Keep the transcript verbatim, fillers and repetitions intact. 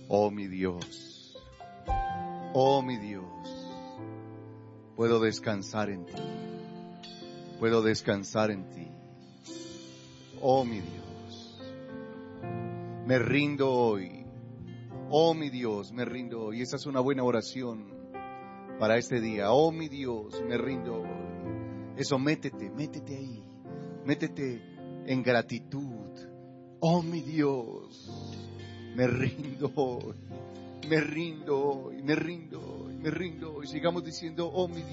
Oh mi Dios, oh mi Dios, puedo descansar en ti, puedo descansar en ti. Oh mi Dios, me rindo hoy. Oh mi Dios, me rindo hoy. Esa es una buena oración para este día. Oh mi Dios, me rindo hoy. Eso, métete, métete ahí. Métete en gratitud. Oh mi Dios, me rindo hoy. Me rindo hoy, me rindo hoy, me rindo hoy. Sigamos diciendo, oh mi Dios.